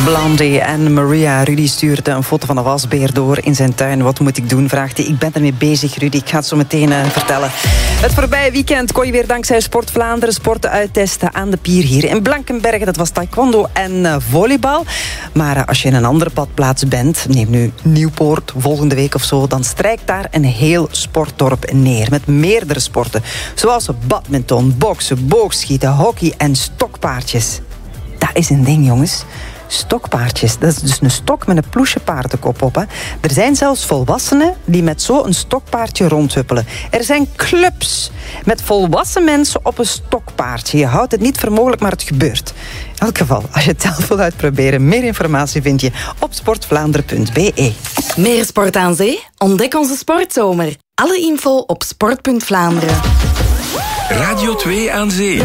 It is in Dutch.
Blondie en Maria. Rudy stuurde een foto van een wasbeer door in zijn tuin. Wat moet ik doen, vraagt hij. Ik ben ermee bezig, Rudy. Ik ga het zo meteen vertellen. Het voorbije weekend kon je weer dankzij Sport Vlaanderen sporten uittesten aan de pier hier in Blankenberge. Dat was taekwondo en volleybal. Maar als je in een andere badplaats bent, neem nu Nieuwpoort volgende week of zo, dan strijkt daar een heel sportdorp neer. Met meerdere sporten. Zoals badminton, boksen, boogschieten, hockey en stokpaardjes. Dat is een ding, jongens. Stokpaardjes. Dat is dus een stok met een ploesje paardenkop op. Hè. Er zijn zelfs volwassenen die met zo'n stokpaardje rondhuppelen. Er zijn clubs met volwassen mensen op een stokpaardje. Je houdt het niet voor mogelijk, maar het gebeurt. In elk geval, als je het zelf wilt uitproberen, meer informatie vind je op sportvlaanderen.be. Meer sport aan zee? Ontdek onze sportzomer. Alle info op sport.Vlaanderen. Radio 2 aan zee.